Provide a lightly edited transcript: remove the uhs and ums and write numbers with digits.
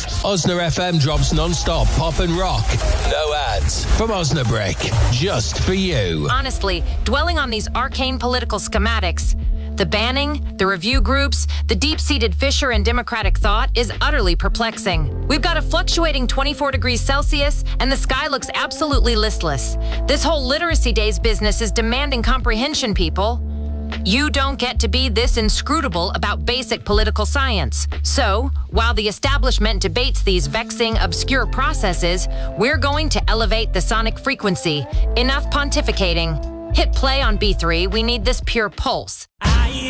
Osna FM drops non-stop pop and rock. No ads. From Osnabrick. Just for you. Honestly, dwelling on these arcane political schematics, the banning, the review groups, the deep-seated fissure in democratic thought is utterly perplexing. We've got a fluctuating 24 degrees Celsius, and the sky looks absolutely listless. This whole Literacy Days business is demanding comprehension, people. You don't get to be this inscrutable about basic political science. So, while the establishment debates these vexing, obscure processes, we're going to elevate the sonic frequency. Enough pontificating. Hit play on B3. We need this pure pulse.